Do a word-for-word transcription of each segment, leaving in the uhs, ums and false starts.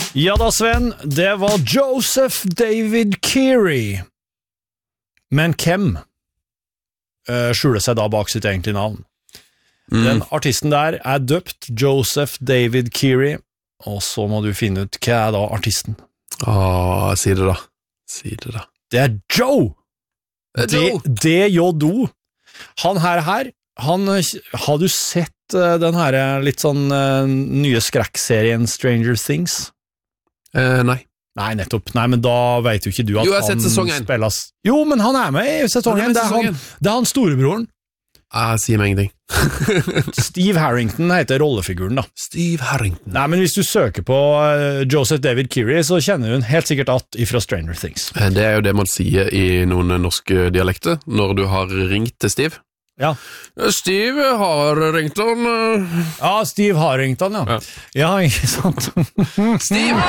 Ja da, Sven, det var Joseph David Keary. Men hvem uh, skjuler seg da bak sitt egentlige navn? Mm. Den artisten der er døpt Joseph David Keary, og så må du finne ut hva er da artisten. Åh, si det da. Si det da. Det er Joe! D J O. Han her her, han, har du sett uh, den her litt sånn uh, nye skrekkserien Stranger Things? Uh, nei. Nei, nettopp. Nei, men da vet jo ikke du at jo, jeg har han sett sesongen. spilles. Jo, men han er med i sesongen. Det er han, det er han storebroren. Jeg sier meg ingenting. Steve Harrington heter rollefiguren da. Steve Harrington. Nei, men hvis du søker på uh, Joseph David Keary, så kjenner hun helt sikkert at ifra Stranger Things. Det er jo det man sier i noen norske dialekter, når du har ringt til Steve. Ja. Steve Harrington. Ja, Steve Harrington, ja. Ja, ja ikke sant. Steve!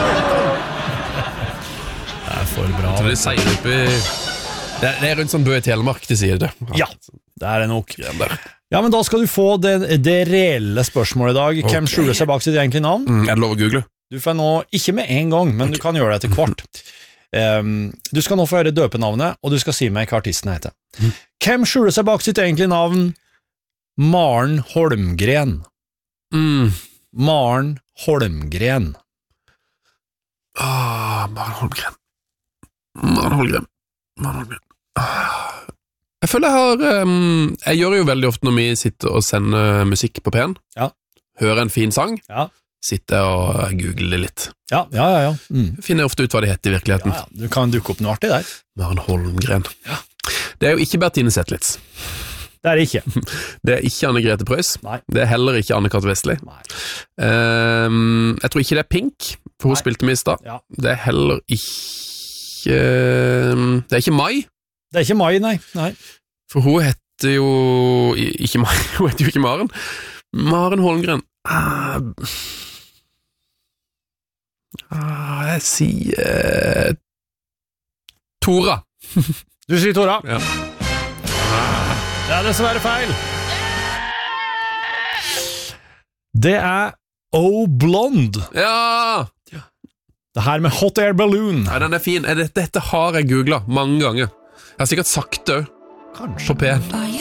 Det er for bra. Jeg tror de sier det oppi... Det er, det er rundt som Bø i Telemark, de sier det. Ja, det er det nok. Ja, men da skal du få det, det reelle spørsmålet i dag. Okay. Hvem skjuler seg bak sitt egentlige navn? Mm, er det lov å google? Du får nå, ikke med en gang, men okay. Du kan gjøre det etter kvart. um, du skal nå få høre døpenavnet, og du skal si meg hva artisten heter. Mm. Hvem skjuler seg bak sitt egentlige navn? Maren Holmgren. Mm. Maren Holmgren. Ah, Maren Holmgren. Maren Holmgren. Maren Holmgren. Jeg føler jeg har um, jeg gjør jo veldig ofte når vi sitter og sender musikk på P en. Ja. Hører en fin sang. Ja. Sitter og googler litt. Ja, ja, ja. ja. Mm. Finner ofte ut hva det heter i virkeligheten. Ja, ja. Du kan dukke opp noe artig der. Maren Holmgren. Ja. Det er jo ikke Bertine Zetlitz. Det er det ikke. Det er ikke Anne-Grete Preus. Nei. Det er heller ikke Anne-Kat. Vestli. Nei. Um, jeg tror ikke det er Pink, for hun Nei. Spilte med i stad. Ja. Det er heller ikke Det er ikke Mai. Det er ikke Mai, nei. nei. For hun heter jo ikke Mai, hun heter jo ikke Maren. Maren Holmgren. Ah, ah, jeg sier Tora. Du sier Tora? Ja. Det er dessverre feil. Det er O Blonde. Ja! Det her med Hot Air Balloon. Ja, den er fin. Dette, dette har jeg googlet mange ganger. Jeg har sikkert sagt det også. Kanskje. På P en.